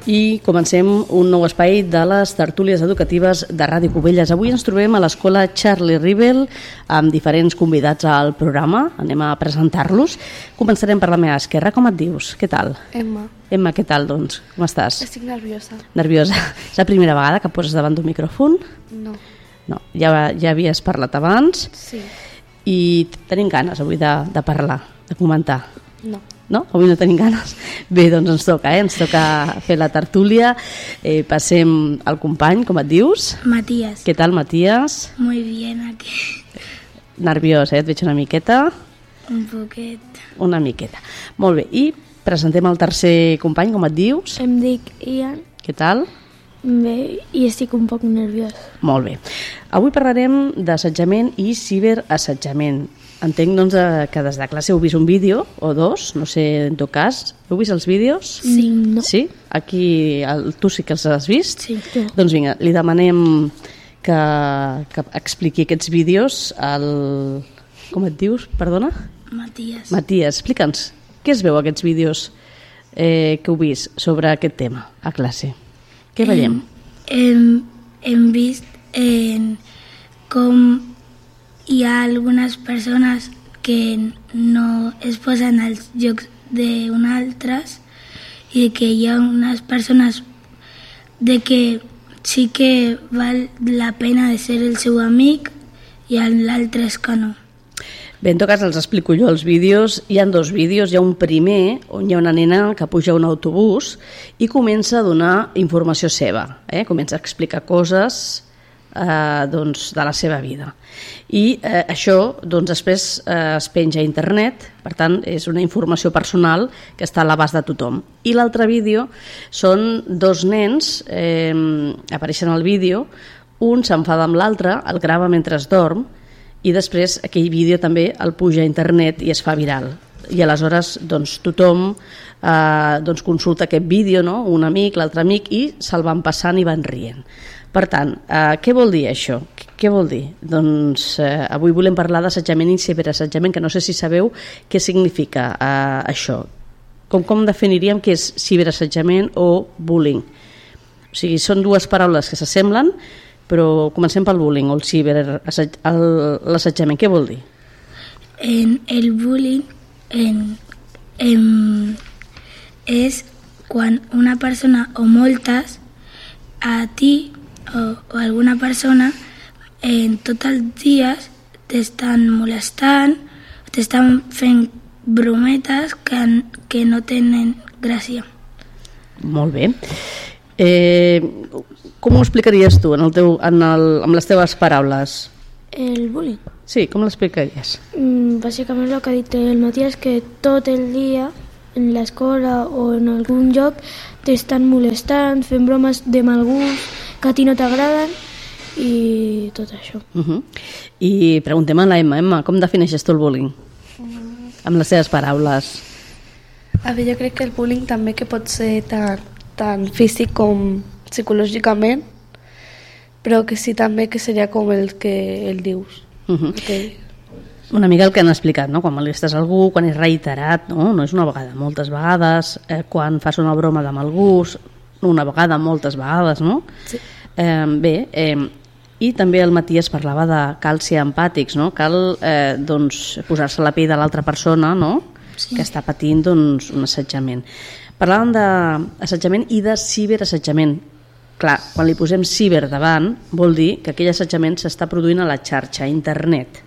I comencem un nou espai de les tertúlies educatives de Ràdio Cubelles. Avui ens trobem a l'escola Charlie Rivel amb diferents convidats al programa. Anem a presentar-los. Començarem per la meva esquerra. Com et dius? Què tal? Emma. Emma, què tal, doncs? Com estàs? Estic nerviosa. Nerviosa. És la primera vegada que poses davant d'un micròfon? No. No, ja havies parlat abans? Sí. I tenim ganes avui de parlar, de comentar. No. No? Avui no tenim ganes? Bé, doncs ens toca fer la tertúlia. Passem al company, com et dius? Matías. Què tal, Matías? Muy bien aquí. Nerviós, et veig una miqueta? Un poquet. Una miqueta. Molt bé, i presentem el tercer company, com et dius? Em dic Ian. Què tal? Bé, i estic un poc nerviós. Molt bé. Avui parlarem d'assetjament i ciberassetjament. Entenc doncs, que des de classe heu vist un vídeo o dos, no sé en tot cas. Heu vist els vídeos? Sí, no. Sí? Aquí tu sí que els has vist? Sí. Doncs vinga, li demanem que expliqui aquests vídeos al... Com et dius? Perdona? Matías. Matías, explica'ns, què es veu aquests vídeos que heu vist sobre aquest tema a classe? Què veiem? Hem vist com hi ha algunes persones que no es posen als llocs d'unes i que hi ha unes persones de que sí que val la pena de ser el seu amic i l'altre és que no. Bé, en tot cas els explico jo els vídeos. Hi ha dos vídeos. Hi ha un primer on hi ha una nena que puja a un autobús i comença a donar informació seva. Comença a explicar coses doncs, de la seva vida. I això doncs, després es penja a internet, per tant és una informació personal que està a l'abast de tothom. I l'altre vídeo són dos nens, apareixen al vídeo, un s'enfada amb l'altre, el grava mentre es dorm i després aquell vídeo també el puja a internet i es fa viral. I aleshores doncs, tothom doncs, consulta aquest vídeo, no? Un amic, l'altre amic, i se'l van passant i van rient. Per tant, què vol dir això? Què vol dir? Doncs avui volem parlar d'assetjament i ciberassetjament, que no sé si sabeu què significa això. Com definiríem què és ciberassetjament o bullying? O sigui, són dues paraules que s'assemblen, però comencem pel bullying o l'assetjament. Què vol dir? El bullying és quan una persona o moltes a ti o alguna persona tots els dies t'estan molestant, t'estan fent brometes que no tenen gràcia. Molt bé. Com ho explicaries tu amb les teves paraules? El bullying. Sí, com l'explicaries? Bàsicament el que ha dit el Matías, que tot el dia en l'escola o en algun lloc t'estan molestant, fent bromes de mal gust, que a ti no t'agraden i tot això. I preguntem a la Emma. Emma, com defineixes tu el bullying? Amb les teves paraules. A veure, jo crec que el bullying també que pot ser tant físic com psicològicament, però que sí també que seria com el que el dius. Una mica el que han explicat, no? Quan molestes algú, quan és reiterat, no és una vegada, moltes vegades, quan fas una broma de mal gust, una vegada, moltes vegades, no? Sí. I també el Matías parlava de cal ser empàtics, no? Cal doncs, posar-se a la pell de l'altra persona, no? Sí. Que està patint doncs, un assetjament. Parlàvem d'assetjament i de ciberassetjament. Clar, quan li posem ciber davant vol dir que aquell assetjament s'està produint a la xarxa, a internet.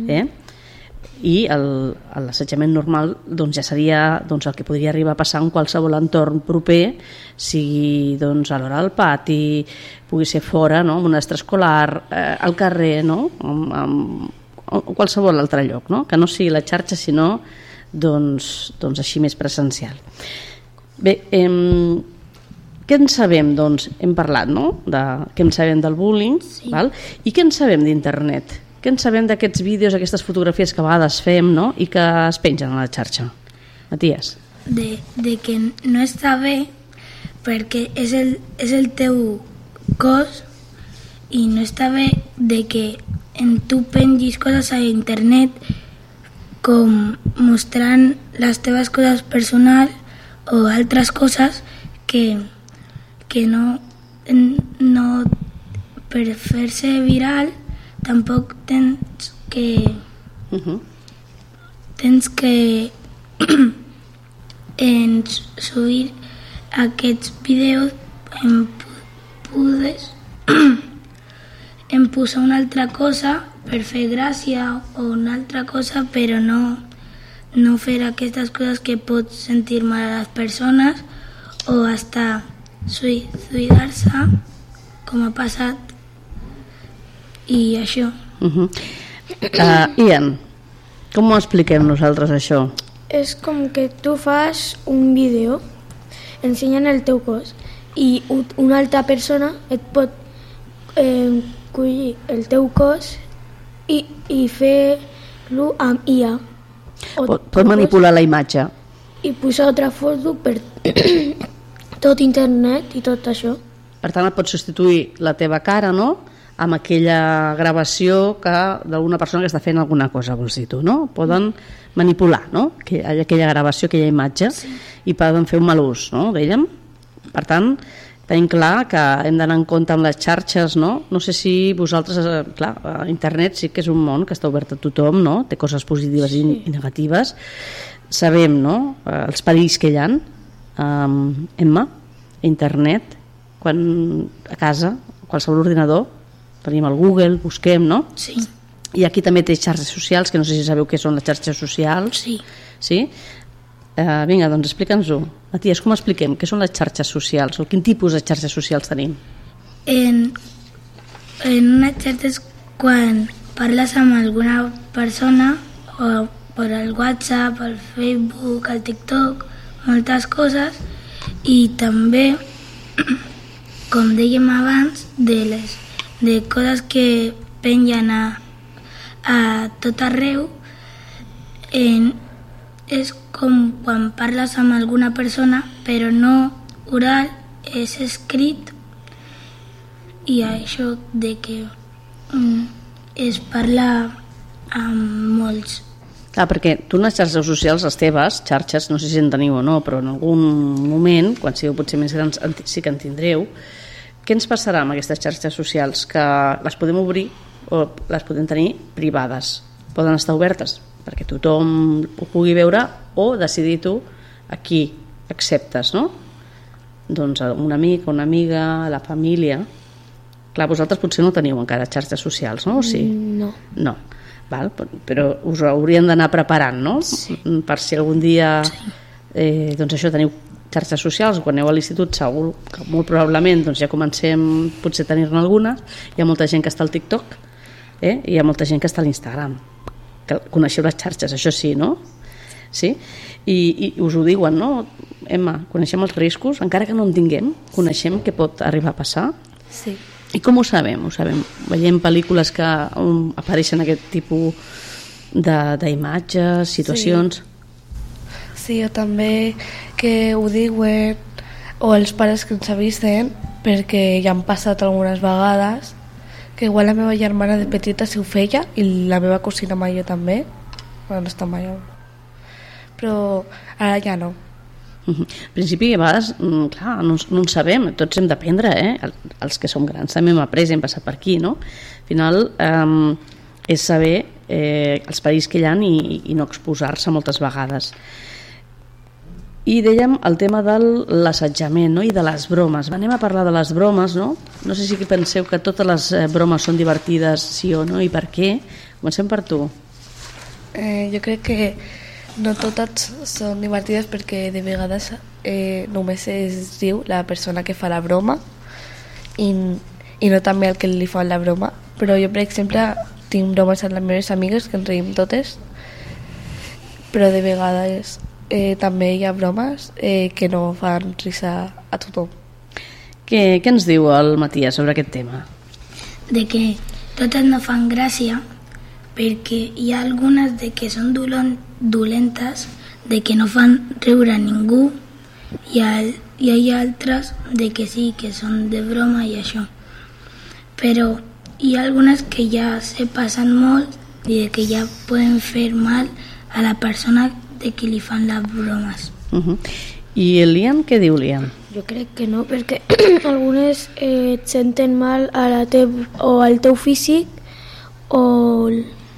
I l'assetjament normal doncs, ja seria doncs, el que podria arribar a passar en qualsevol entorn proper, sigui doncs, a l'hora del pati, pugui ser fora, no? En un extraescolar, al carrer, no? En qualsevol altre lloc, no? Que no sigui la xarxa, sinó doncs, així més presencial. Bé, què en sabem? Doncs hem parlat, no? Què en sabem del bullying, sí. Val? I què en sabem d'internet? Què en sabem d'aquests vídeos, aquestes fotografies que a vegades fem, no? I que es pengen a la xarxa? Matías. De que no està bé perquè és el teu cos i no està bé de que tu pengis coses a internet com mostrant les teves coses personals o altres coses que que no per fer-se viral tampoc tens que subir aquests vídeos em posar una altra cosa per fer gràcia o una altra cosa, però no fer aquestes coses que pot sentir mal a les persones o hasta suïcidar-se, com ha passat, i això. Ian, com ho expliquem nosaltres, això? És com que tu fas un vídeo ensenyant el teu cos i una altra persona et pot collir el teu cos i fer-lo amb IA. Pot manipular la imatge. I posar altra foto per tot internet i tot això. Per tant, et pot substituir la teva cara, no?, amb aquella gravació d'alguna persona que està fent alguna cosa, vols dir tu, no? Poden manipular, no?, aquella gravació, aquella imatge, i poden fer un mal ús, no?, dèiem. Per tant, tenim clar que hem d'anar en compte amb les xarxes, no? No sé si vosaltres, clar, internet sí que és un món que està obert a tothom, no? Té coses positives i negatives. Sabem, no?, els perills que hi ha, Emma, internet, quan a casa, qualsevol ordinador, tenim el Google, busquem, no? Sí. I aquí també té xarxes socials, que no sé si sabeu què són les xarxes socials. Sí. Sí? Vinga, doncs explica'ns-ho. Matías, com expliquem què són les xarxes socials o quin tipus de xarxes socials tenim? En una xarxa és quan parles amb alguna persona o per el WhatsApp, el Facebook, el TikTok, moltes coses, i també, com dèiem abans, de coses que pengen a tot arreu. És com quan parles amb alguna persona, però no oral, és escrit, i això de que es parla amb molts. Clar, perquè tu en les xarxes socials, les teves xarxes, no sé si en teniu o no, però en algun moment, quan sigueu potser més grans, sí que en tindreu. Què ens passarà amb aquestes xarxes socials? Que les podem obrir o les podem tenir privades. Poden estar obertes perquè tothom ho pugui veure o decidir tu a qui acceptes, no? Doncs un amic, una amiga, la família. Clar, vosaltres potser no teniu encara xarxes socials, no? O sí? No. Val? Però us hauríem d'anar preparant, no? Sí. Per si algun dia doncs això, teniu xarxes socials, quan aneu a l'institut segur que molt probablement doncs ja comencem potser a tenir-ne algunes. Hi ha molta gent que està al TikTok, i hi ha molta gent que està a l'Instagram, que coneixeu les xarxes, això sí, no? Sí? I us ho diuen, no? Emma, coneixem els riscos, encara que no en tinguem, coneixem què pot arribar a passar? Sí. I com ho sabem? Veiem pel·lícules que apareixen aquest tipus d'imatges, situacions. Sí, o també que ho diuen, o els pares que ens avisen, perquè ja han passat algunes vegades, que igual la meva germana de petita si ho feia, i la meva cosina major també, bueno, no està major, però ara ja no. En principi, a vegades, clar, no en sabem, tots hem d'aprendre, els que som grans també hem après, hem passat per aquí, no? Al final és saber els perills que hi ha i no exposar-se moltes vegades. I dèiem el tema de l'assetjament, no? I de les bromes. Anem a parlar de les bromes, no? No sé si penseu que totes les bromes són divertides, sí o no, i per què? Comencem per tu. Jo crec que no totes són divertides perquè de vegades només es diu la persona que fa la broma i no també el que li fa la broma. Però jo, per exemple, tinc bromes amb les meves amigues que ens reïm totes, però de vegades també hi ha bromes que no fan risa a tothom. Què ens diu el Matías sobre aquest tema? De que totes no fan gràcia perquè hi ha algunes de que són dolentes, de que no fan riure a ningú, i hi ha altres de que sí, que són de broma i això. Però hi ha algunes que ja se passen molt i de que ja poden fer mal a la persona de qui li fan les bromes. I el Liam, què diu Liam? Jo crec que no, perquè algunes et senten mal a o al teu físic o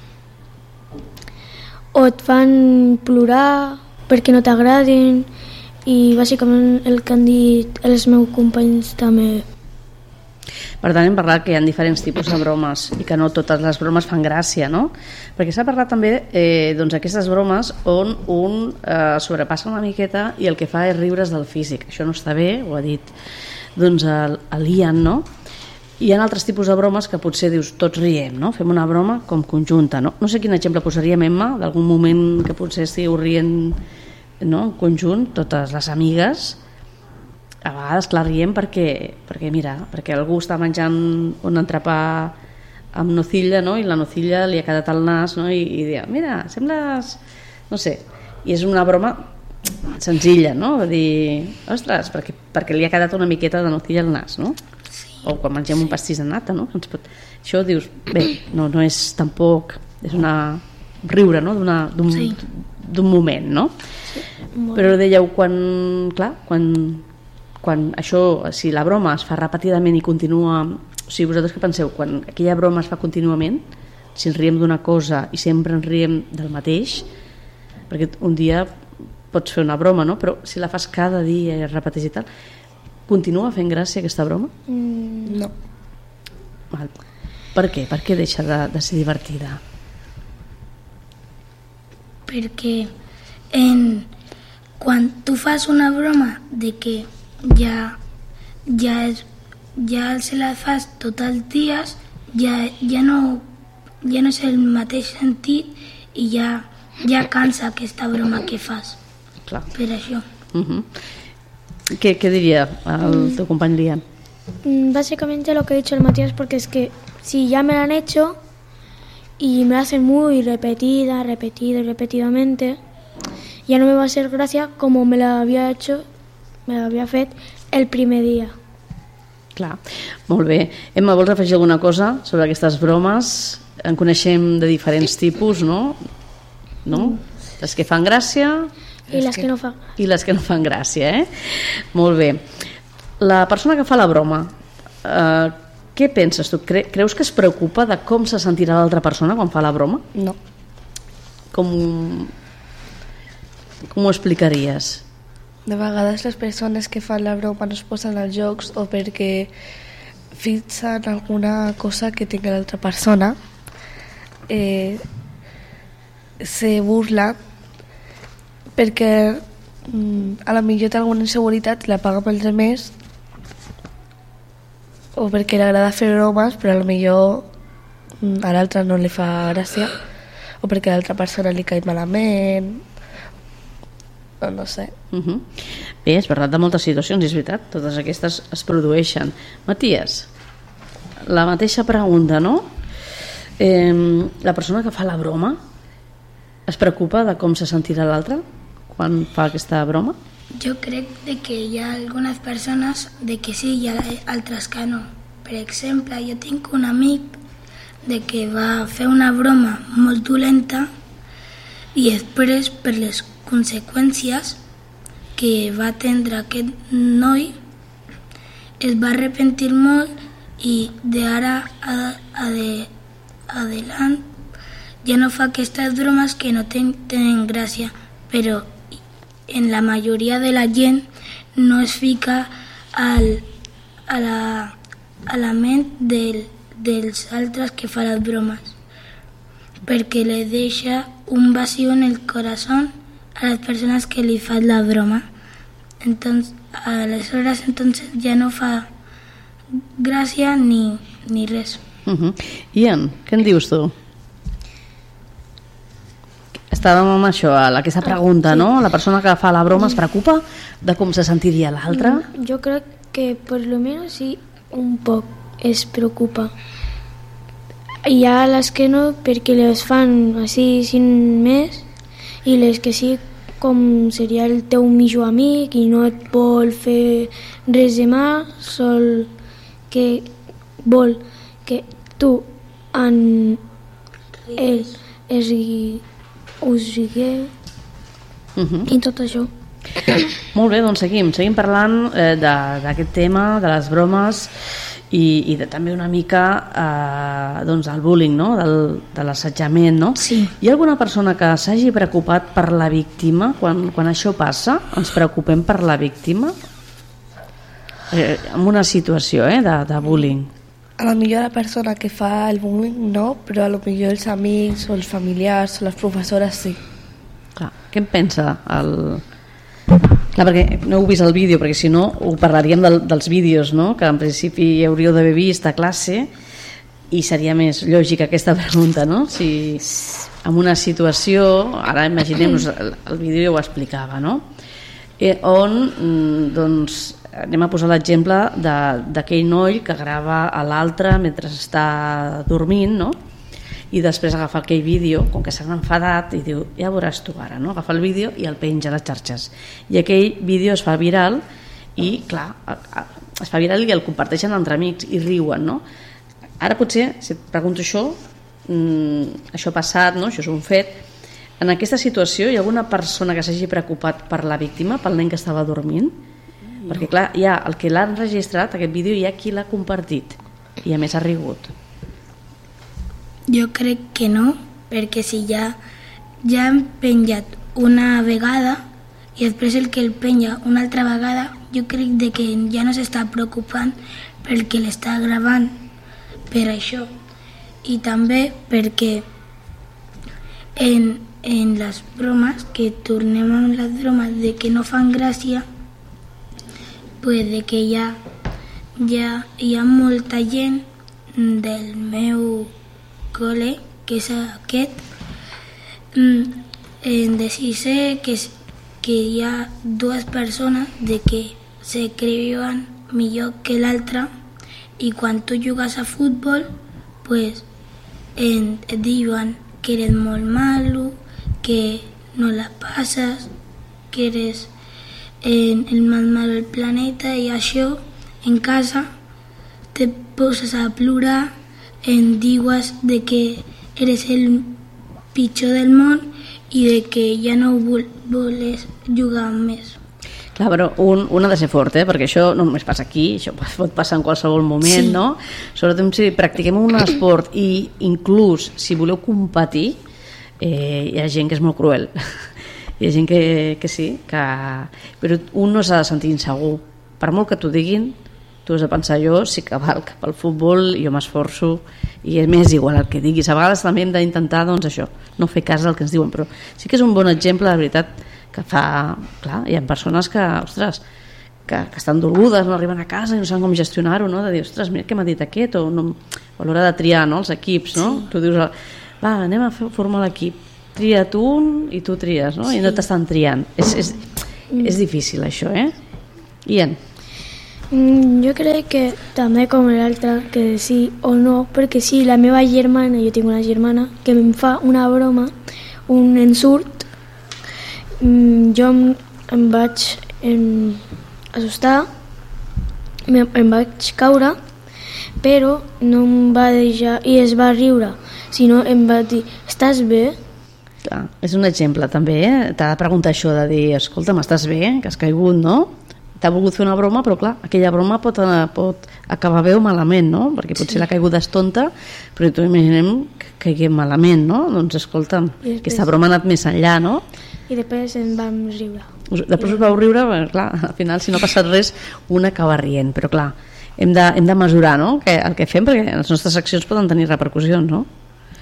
et fan plorar perquè no t'agraden, i bàsicament el que han dit els meus companys també. Per tant, hem parlat que hi ha diferents tipus de bromes i que no totes les bromes fan gràcia, no? Perquè s'ha parlat també doncs, aquestes bromes on un sobrepassa una miqueta i el que fa és riure's del físic. Això no està bé, ho ha dit doncs, l'Ian, no? Hi ha altres tipus de bromes que potser dius tots riem, no? Fem una broma com conjunta, no? No sé quin exemple posaríem, Emma, d'algun moment que potser estigueu rient, no? En conjunt, totes les amigues. A vegades, clar, riem perquè algú està menjant un entrepà amb nocilla, no? I la nocilla li ha quedat al nas, no? I diu, mira, sembles... no sé, i és una broma senzilla, no? De dir, ostres, perquè li ha quedat una miqueta de nocilla al nas, no? O quan mengem un pastís de nata, no? Això dius, bé, no és tampoc, és una riure, no? D'un moment, no? Sí, però dèieu, quan això, si la broma es fa repetidament i continua, o sigui, vosaltres què penseu? Quan aquella broma es fa contínuament, si ens riem d'una cosa i sempre ens riem del mateix, perquè un dia pots fer una broma, no? Però si la fas cada dia i es repeteix i tal, continua fent gràcia aquesta broma? No. Val. Per què? Per què deixa de ser divertida? Perquè quan tu fas una broma de que ja se la fas tots els dies, ja no és el mateix sentit i ja cansa aquesta broma que fas. Clar. Per això. ¿Qué diría el tu company Lian? Básicamente lo que ha dicho el Matías, porque es que si ya me la han hecho y me la hacen muy repetidamente, ya no me va a hacer gracia como me la había fet el primer dia. Clar, molt bé. Emma, vols afegir alguna cosa sobre aquestes bromes? En coneixem de diferents tipus, no? Les que fan gràcia i les que no fan. I les que no fan gràcia, eh? Molt bé. La persona que fa la broma, què penses tu? Creus que es preocupa de com se sentirà l'altra persona quan fa la broma? No. Com ho explicaries? De vegades les persones que fan la broma no es posen als jocs o perquè fixen alguna cosa que tingui l'altra persona, se burla perquè a la millor té alguna inseguretat i la paga amb els altres, o perquè li agrada fer bromes però a la millor a l'altre no li fa gràcia, o perquè a l'altra persona li cai malament, no sé. Bé, és veritat, de moltes situacions, és veritat, totes aquestes es produeixen. Matías, la mateixa pregunta, no? La persona que fa la broma es preocupa de com se sentirà l'altre quan fa aquesta broma? Jo crec que hi ha algunes persones de que sí, hi ha altres que no. Per exemple, jo tinc un amic de que va fer una broma molt dolenta i després, per les conseqüències que va tindre aquest noi, es va arrepentir molt i d'ara adelant ja no fa aquestes bromes que no tenen gràcia, però en la majoria de la gent no es fica a la ment dels altres que fa les bromes, perquè le deixa un vacío en el corazón a las personas que le fan la broma. Entonces, aleshores ja no fa gràcia ni res. Ian, què en dius tu? Estàvem amb això, aquesta pregunta, no? La persona que fa la broma es preocupa de com se sentiria l'altre? Yo creo que por lo menos sí, un poc es preocupa. Hi ha les que no, perquè les fan així sin més, i les que sí, com seria el teu millor amic i no et vol fer res de mal, sol que vol que tu en ell us rigueu i tot això. Molt bé, doncs seguim parlant d'aquest tema, de les bromes i també una mica doncs del bullying, no? de l'assetjament, no? Sí. Hi ha alguna persona que s'hagi preocupat per la víctima? Quan això passa, ens preocupem per la víctima? En una situació de bullying. A lo millor la persona que fa el bullying no, però a lo millor els amics o els familiars o les professores sí. Clar, què en pensa Clar, perquè no heu vist el vídeo, perquè si no ho parlaríem dels vídeos, no? Que en principi hauríeu d'haver vist a classe i seria més lògica aquesta pregunta, no? Si en una situació, ara imaginem-nos, el vídeo ja ho explicava, no? On doncs anem a posar l'exemple d'aquell noi que grava a l'altre mentre està dormint, no? I després agafa aquell vídeo, com que s'han enfadat, i diu, ja veuràs tu ara, no? Agafa el vídeo i el penja a les xarxes. I aquell vídeo es fa viral i, clar, es fa viral i el comparteixen entre amics i riuen, no? Ara potser, si et pregunto això ha passat, no? Això és un fet. En aquesta situació hi ha alguna persona que s'hagi preocupat per la víctima, pel nen que estava dormint? Perquè clar, hi ha el que l'ha enregistrat, aquest vídeo, hi ha qui l'ha compartit i a més ha rigut. Jo crec que no, perquè si ja hem penjat una vegada i després el que el penja una altra vegada, jo crec de que ja no s'està preocupant pel que l'està gravant per això. I també perquè en les bromes, que tornem amb les bromes de que no fan gràcia, pues de que hi ha molta gent del meu col·le, que és aquest, de sisè, que hi ha dues persones de que se creuen millor que l'altra i quan tu jugues a futbol pues et diuen que eres molt malo, que no la passes, que eres el más malo del planeta i això en casa te poses a plorar, en dius de que eres el pitjor del món i de que ja no voles jugar més. Clar, però un ha de ser fort, perquè això no només passa aquí, això pot passar en qualsevol moment, sí. No? Sobretot si practiquem un esport i inclús si voleu competir, hi ha gent que és molt cruel. Hi ha gent que sí, però un no s'ha de sentir insegur. Per molt que t'ho diguin, tu has de pensar, jo sí que valc pel futbol, jo m'esforço i és més igual el que diguis. A vegades també hem d'intentar, doncs això, no fer cas del que ens diuen, però sí que és un bon exemple, de veritat, que fa... Clar, hi ha persones que, ostres, que estan dolgudes, no arriben a casa i no saben com gestionar-ho, no? De dir, ostres, mira què m'ha dit aquest, o a l'hora de triar, no?, els equips, no? Sí. Tu dius, va, anem a formar l'equip, tria tu un i tu tries, no? Sí. I no t'estan triant. És difícil, això, Ian? Jo crec que també com l'altre, que sí o no, perquè sí, la meva germana, jo tinc una germana, que em fa una broma, un ensurt, jo em vaig assustar, em vaig caure, però no em va deixar i es va riure, sinó em va dir, estàs bé? Clar, és un exemple també, t'ha de preguntar això de dir, escolta'm, estàs bé, que has caigut, no? T'ha volgut fer una broma, però clar, aquella broma pot acabar bé o malament, no? Perquè potser la caiguda és tonta, però tu imaginem que caiguem malament, no? Doncs escolta'm, aquesta broma ha anat més enllà, no? I després ens vam riure. Després us vau riure, clar, al final si no ha passat res, un acaba rient, però clar, hem de mesurar, no?, el que fem, perquè les nostres accions poden tenir repercussions, no?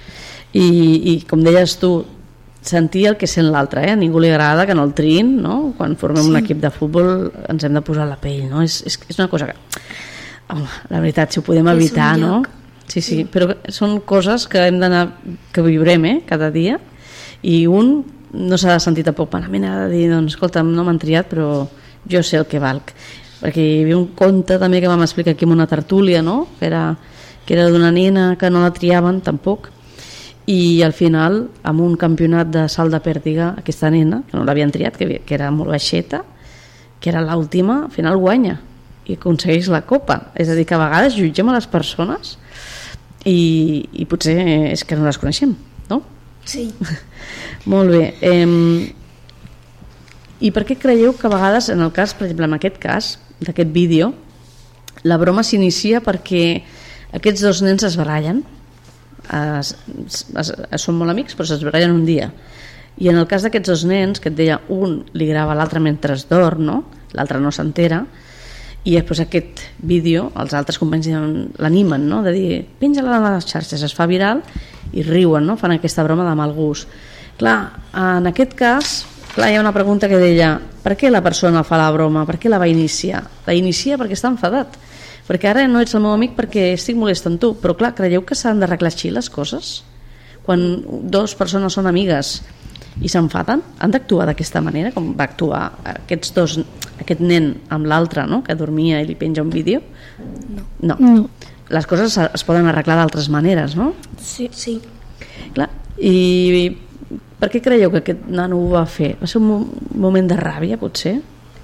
I com deies tu, sentir el que sent l'altre, a ningú li agrada que no el triïn, no? Quan formem un equip de futbol ens hem de posar la pell, no? És una cosa que, home, la veritat, si ho podem evitar, no? Sí, però són coses que hem d'anar, que viurem, cada dia, i un no s'ha de sentir tampoc malament, ha de dir, doncs, escolta'm, no m'han triat, però jo sé el que valc. Perquè hi havia un conte també que vam explicar aquí en una tertúlia, no?, que era d'una nena que no la triaven tampoc, i al final, amb un campionat de salt de pèrtiga, aquesta nena, que no l'havien triat, que era molt baixeta, que era l'última, al final guanya i aconsegueix la copa. És a dir, que a vegades jutgem a les persones i potser és que no les coneixem, no? Sí. Molt bé. I per què creieu que a vegades, en el cas, per exemple, en aquest cas, d'aquest vídeo, la broma s'inicia perquè aquests dos nens es barallen, són molt amics però es barallen un dia, i en el cas d'aquests dos nens, que et deia, un li grava l'altre mentre es dorm, no? L'altre no s'entera, i després aquest vídeo els altres companys l'animen, no? De dir, penja-la a les xarxes, es fa viral i riuen, no? Fan aquesta broma de mal gust. Clar, en aquest cas, clar, hi ha una pregunta que deia, per què la persona fa la broma? Per què la va iniciar? La inicia perquè està enfadat, perquè ara no ets el meu amic perquè estic molestant tu. Però clar, creieu que s'han d'arreglar així les coses? Quan dues persones són amigues i s'enfaden, han d'actuar d'aquesta manera com va actuar aquest nen amb l'altre, no? Que dormia i li penja un vídeo? No. Les coses es poden arreglar d'altres maneres, no? Sí. Clar, i per què creieu que aquest nano ho va fer? Va ser un moment de ràbia, potser?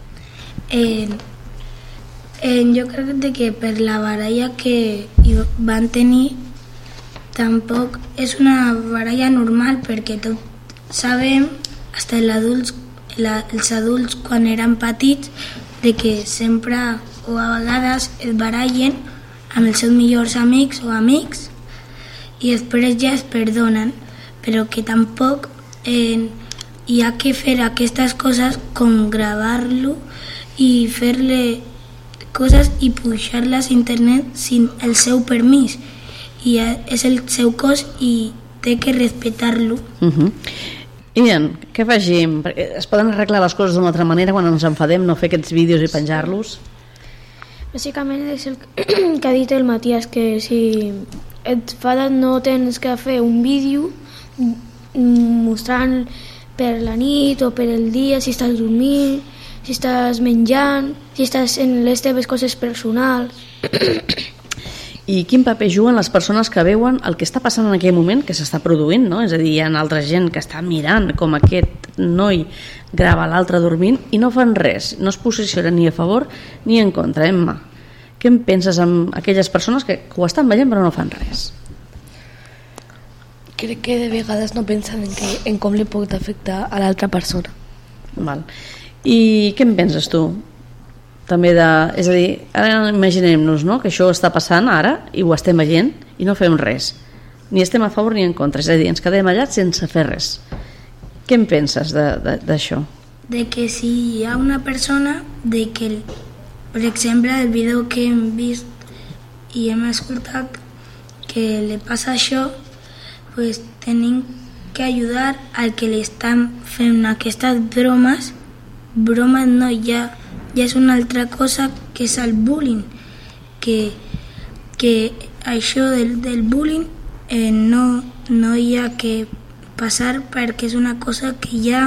Jo crec que per la baralla que van tenir tampoc és una baralla normal, perquè tot sabem, fins els adults quan eren petits, de que sempre o a vegades es barallen amb els seus millors amics o amics i després ja es perdonen, però que tampoc hi ha que fer aquestes coses com gravar-lo i fer-li coses i pujar-les a internet sin el seu permís, i és el seu cos i té que respectar-lo. Ian, què facem? Es poden arreglar les coses d'una altra manera quan ens enfadem, no fer aquests vídeos i penjar-los? Bàsicament és el que ha dit el Matías, que si et fades no tens que fer un vídeo mostrant per la nit o per el dia, si estàs dormint, si estàs menjant, si estàs en les teves coses personals. I quin paper juguen les persones que veuen el que està passant en aquell moment, que s'està produint, no? És a dir, hi ha altra gent que està mirant com aquest noi grava l'altre dormint i no fan res, no es posicionen ni a favor ni en contra. Emma, què en penses amb aquelles persones que ho estan veient però no fan res? Crec que de vegades no pensen en com li pot afectar a l'altra persona. Val. I què en penses tu? També és a dir, ara imaginem-nos, no?, que això està passant ara i ho estem veient i no fem res, ni estem a favor ni en contra, és a dir, ens quedem allà sense fer res. Què en penses d'això? De que si hi ha una persona de que, per exemple, el vídeo que hem vist i hem escoltat que li passa això, pues tenim que ajudar al que li estan fent aquestes bromes no, ja és una altra cosa que és el bullying, que això del bullying no hi ha que passar, perquè és una cosa que ja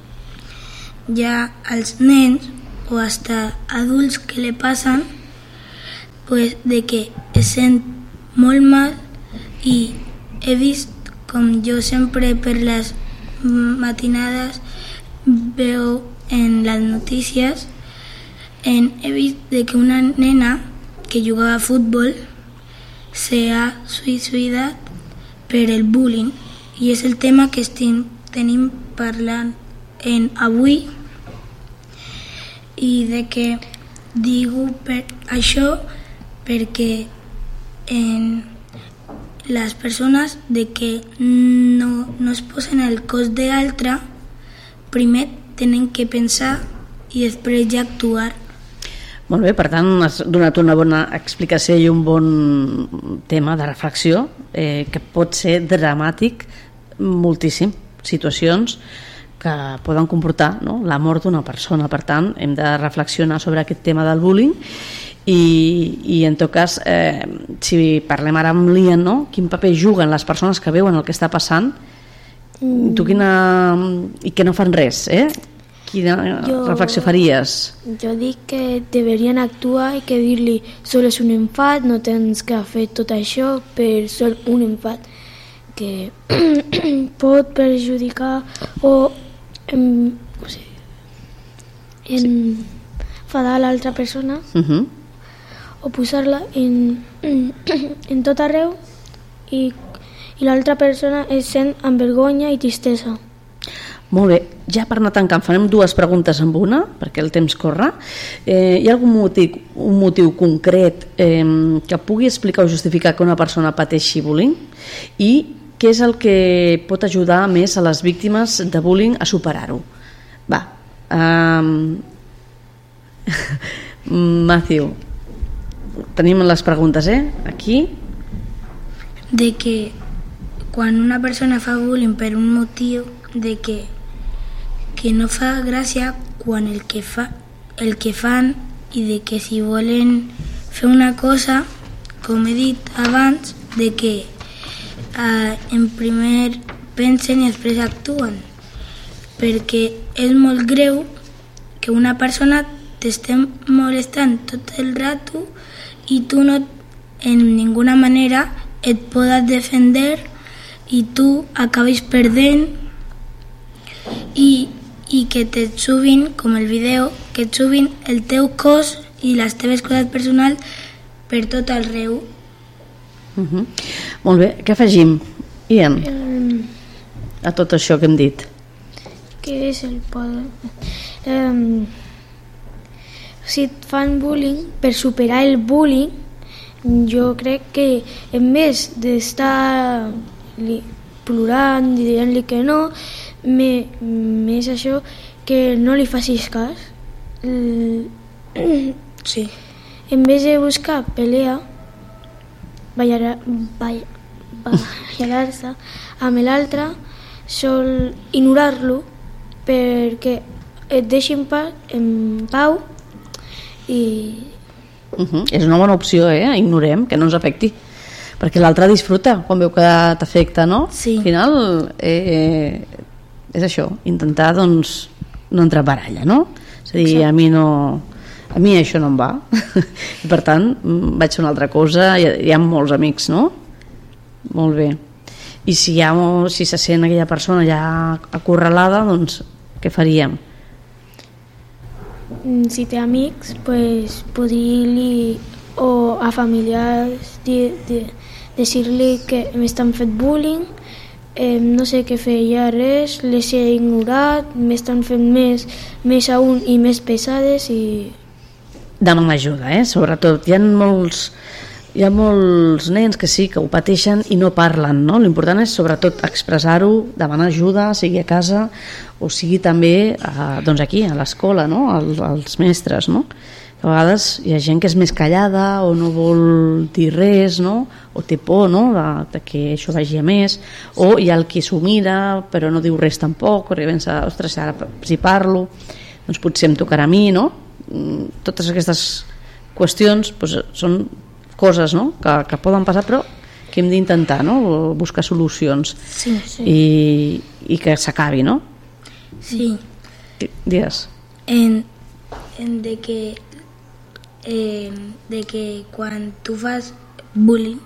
els nens o hasta adults que li passen, pues de que es sent molt mal. I he vist, com jo sempre per les matinades veu en les notícies, he vist de que una nena que jugava a futbol se ha suïcidat per el bullying, i és el tema que tenim parlant avui, i de que digo per això perquè les persones de que no es posen el cos de l'altre, primer tenen que pensar i després ja actuar. Molt bé, per tant has donat una bona explicació i un bon tema de reflexió que pot ser dramàtic moltíssim, situacions que poden comportar, no?, la mort d'una persona. Per tant, hem de reflexionar sobre aquest tema del bullying i en tot cas, si parlem ara amb l'Ian, no?, quin paper juguen les persones que veuen el que està passant, tu i que no fan res, quina reflexió faries? Jo dic que deberien actuar i que dir-li sol és un enfat, no tens que fer tot això per sol un enfat que pot perjudicar o enfadar l'altra persona o posar-la en tot arreu i l'altra persona es sent amb vergonya i tristesa. Molt bé, ja per anar tancant farem 2 preguntes amb una, perquè el temps corre. Hi ha algun motiu concret que pugui explicar o justificar que una persona pateixi bullying? I què és el que pot ajudar més a les víctimes de bullying a superar-ho? Va, Matthew, tenim les preguntes, aquí. De que quan una persona fa bullying per un motiu de que no fa gràcia quan el que fan, i de que si volen fer una cosa, com he dit abans, de que en primer pensen i després actuen, perquè és molt greu que una persona t'esté molestant tot el rato i tu no en ninguna manera et podes defender i tu acabes perdent i que et subin, com el vídeo, que et subin el teu cos i les teves coses personals per tot arreu. Molt bé, què afegim, Ian, a tot això que hem dit? Què és el poder? Si et fan bullying, per superar el bullying, jo crec que en vez d'estar plorant i dient-li que no, més això, que no li facis cas. Sí. En vez de buscar pelea, barallar-se amb l'altre, sol ignorar-lo perquè et deixi en pau i... És una bona opció, ignorem, que no ens afecti, perquè l'altre disfruta quan veu que t'afecta, no? Sí. Al final és això, intentar doncs no entrar a baralla, no? És a dir, a mi això no em va i per tant vaig fer una altra cosa. Hi ha molts amics, no? Molt bé. I si se sent aquella persona ja acorralada, doncs què faríem? Si té amics, pues podria-li o a familiars dir-li que m'estan fet bullying, no sé què fer, ja res, les he ignorat, m'estan fent més aún i més pesades i... Demanar ajuda, sobretot. Hi ha molts nens que sí, que ho pateixen i no parlen, no? L'important és sobretot expressar-ho, demanar ajuda, sigui a casa o sigui també doncs aquí, a l'escola, no? als mestres, no? A vegades hi ha gent que és més callada o no vol dir res, no? O té por, no? de que això vagi a més, o hi ha el qui s'ho mira però no diu res tampoc, perquè pensa, ostres, ara si parlo doncs potser em tocarà a mi, no? Totes aquestes qüestions doncs, són coses, no? que poden passar, però que hem d'intentar, no? Buscar solucions. Sí. I que s'acabi, no? Sí. Digues. De que quan tu fas bullying,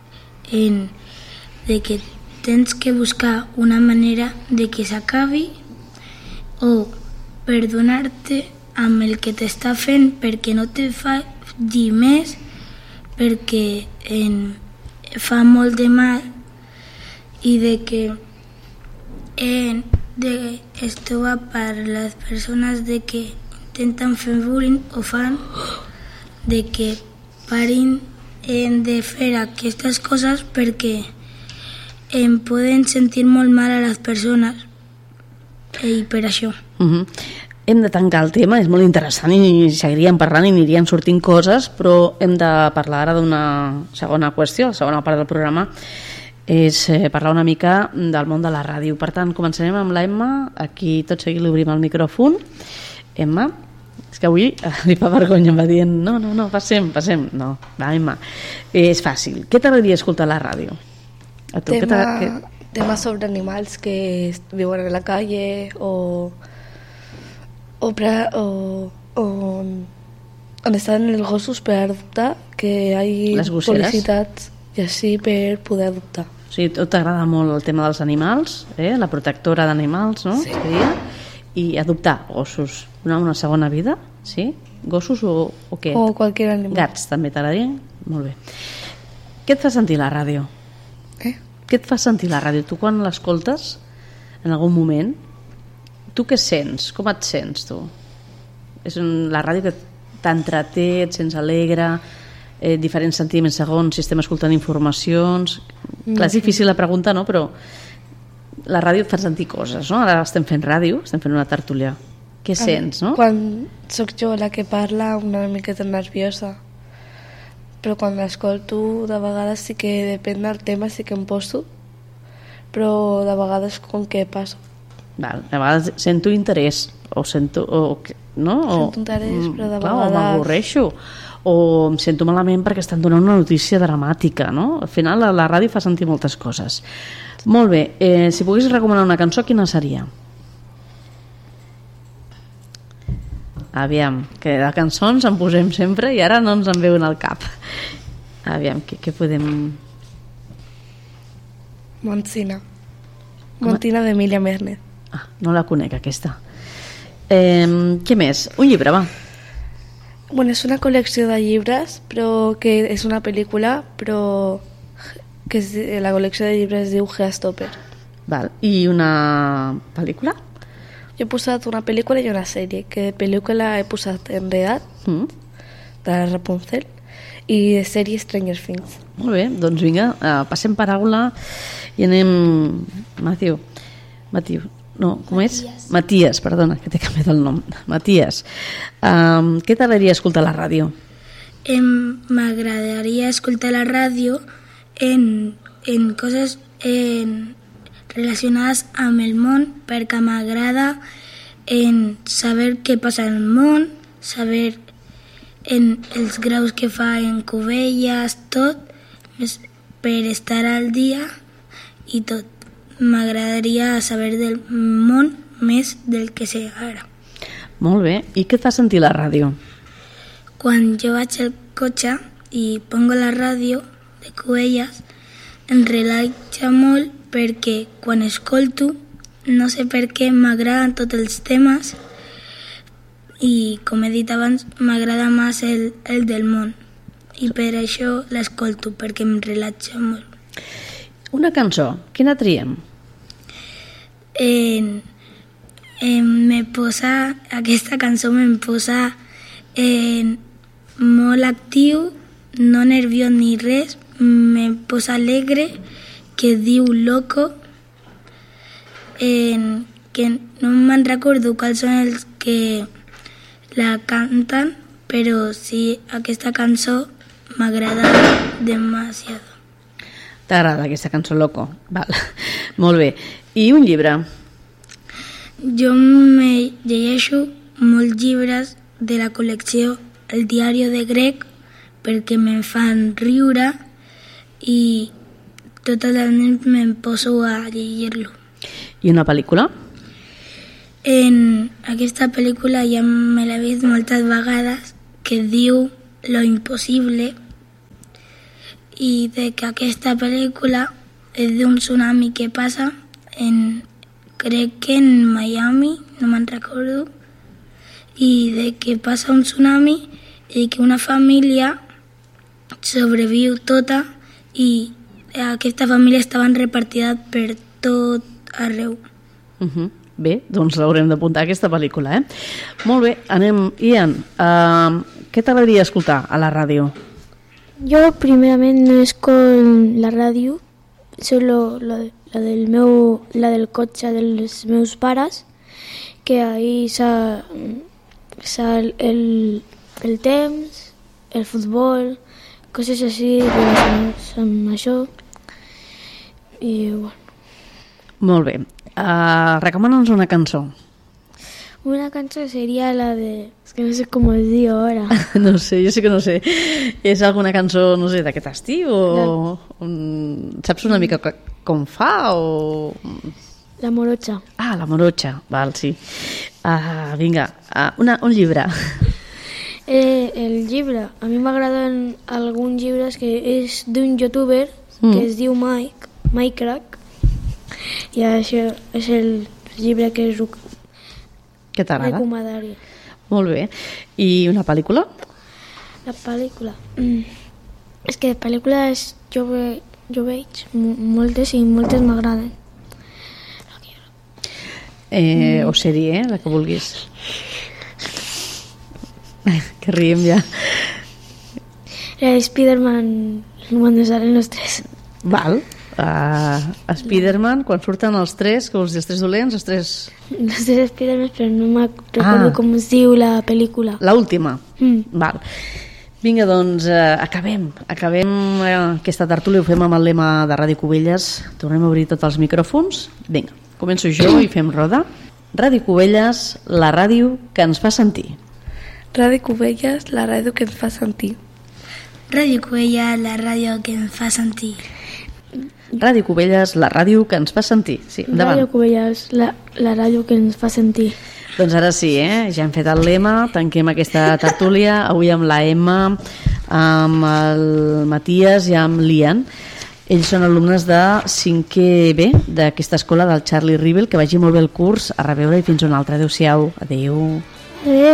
de que tens que buscar una manera de que s'acabi o perdonar-te amb el que t'està fent perquè no te faci més, perquè fa molt de mal, i de que esto va per les persones de que intenten fer bullying o fan, de que parin de fer aquestes coses perquè em poden sentir molt mal a les persones i per això. Hem de tancar el tema, és molt interessant i seguiríem parlant i anirien sortint coses, però hem de parlar ara d'una segona qüestió. La segona part del programa és parlar una mica del món de la ràdio. Per tant, començarem amb la Emma. Aquí tot seguit li obrim el micròfon. Emma, és que avui li fa vergonya, em va dient no, passem. No, va, Emma, és fàcil. Què t'agradaria escoltar a la ràdio? A tu, temas sobre animals que viuen a la calle o on estan els gossos per adoptar, que hi ha publicitats i així per poder adoptar. O sigui, t'agrada molt el tema dels animals, la protectora d'animals, no? Sí. I adoptar gossos, donar una segona vida, sí? Gossos o què? O qualsevol animal. Gats també t'agradarien? Molt bé. Què et fa sentir la ràdio? Què et fa sentir la ràdio? Tu quan l'escoltes, en algun moment, Tu què sents? Com et sents, tu? És la ràdio que t'entreté, et sents alegre, diferents sentiments segons si estem escoltant informacions. Clar, és difícil la pregunta, no? Però la ràdio et fa sentir coses, no? Ara estem fent ràdio, estem fent una tertúlia. Què sents, no? Quan sóc jo la que parla, una miqueta nerviosa. Però quan l'escolto, de vegades sí que depèn del tema, sí que em poso, però de vegades com que passo. Val. A vegades sento interès, o sento... no? Sento interès, però de clar, vegades... o m'avorreixo, o em sento malament perquè estan donant una notícia dramàtica, no? Al final la ràdio fa sentir moltes coses. Molt bé, si pogués recomanar una cançó, quina seria? Aviam, que de cançons en posem sempre i ara no ens en veuen al cap. Aviam, què podem... Montsina d'Emília Mernet. Ah, no la conec, aquesta. Què més? Un llibre, va. Bueno, és una col·lecció de llibres, però que és una pel·lícula, però que la col·lecció de llibres es diu Geostopper. Val. I una pel·lícula? Jo he posat una pel·lícula i una sèrie, que de pel·lícula he posat Enredat, de Rapunzel, i de sèrie Stranger Things. Molt bé, doncs vinga, passem paraula i anem... Matiu, no, com és? Matías, perdona, que t'he canviat el nom. Matías, què t'agradaria escoltar a la ràdio? M'agradaria escoltar la ràdio en coses relacionades amb el món, perquè m'agrada en saber què passa al món, saber en els graus que fa en Cubelles, tot, per estar al dia i tot. M'agradaria saber del món més del que sé ara. Molt bé. I què et fa sentir la ràdio? Quan jo vaig al cotxe i pongo la ràdio de Cubelles, em relaxa molt perquè quan escolto, no sé per què, m'agraden tots els temes i, com he dit abans, m'agrada més el del món. I per això l'escolto, perquè em relaxa molt. Una cançó, quina triem? Aquesta cançó em posa molt actiu, no nerviós ni res, me posa alegre, que diu Loco, que no me'n recordo quals són els que la canten, però sí, aquesta cançó m'agrada demasiado. T'agrada aquesta cançó, Loco? Val. Molt bé. I un llibre? Jo me llegeixo molts llibres de la col·lecció El diari de Greg perquè me'n fan riure i totes les nits me'n poso a llegir-lo. I una pel·lícula? En aquesta pel·lícula ja me l'he vist moltes vegades, que diu Lo impossible, i de que aquesta pel·lícula és d'un tsunami que passa crec que en Miami, no me'n recordo, i de que passa un tsunami i que una família sobreviu tota i aquesta família estaven repartides per tot arreu. Bé, doncs l'haurem d'apuntar aquesta pel·lícula, Molt bé, anem. Ian, què t'agradaria escoltar a la ràdio? Jo primerament no escolto la ràdio, solo la del cotxe dels meus pares, que ahí sal el temps, el futbol, coses així relacionades amb això. I bueno. Molt bé. Recomana'ns una cançó. Una cançó sería la de... Es que no sé cómo es digo ahora. No sé, jo sí que no sé. És alguna cançó, no sé, d'aquest estiu? O... Saps una mica com fa? O... La Morocha. Ah, la Morocha, val, sí. Vinga, un llibre. El llibre. A mi m'agraden alguns llibres que és d'un youtuber que es diu Mike Crack. I això és el llibre que t'agrada? Recomanaria. Molt bé. I una pel·lícula? La pel·lícula? És que de pel·lícules jo veig moltes i moltes m'agraden. o sèrie, la que vulguis. Que riem ja. Spider-Man cuando salen los tres. Val. Spider-Man, quan surten els tres, que vols dir els tres dolents, els tres... Los tres Spider-Man, però no me recordo com es diu la pel·lícula. L'última? Val. Vinga, doncs, acabem aquesta tertúlia, ho fem amb el lema de Ràdio Cubelles. Tornem a obrir tots els micròfons. Vinga, començo jo i fem roda. Ràdio Cubelles, la ràdio que ens fa sentir. Ràdio Cubelles, la ràdio que ens fa sentir. Ràdio Cubelles, la ràdio que ens fa sentir. Ràdio Cubelles, la ràdio que ens fa sentir. Sí, endavant. Ràdio Cubelles, la ràdio que ens fa sentir. Doncs ara sí, ja hem fet el lema, tanquem aquesta tertúlia, avui amb la Emma, amb el Matías i amb l'Ian. Ells són alumnes de 5è B d'aquesta escola del Charlie Rivel. Que vagi molt bé el curs, a reveure i fins una altra. Adéu-siau. Adéu. Adéu.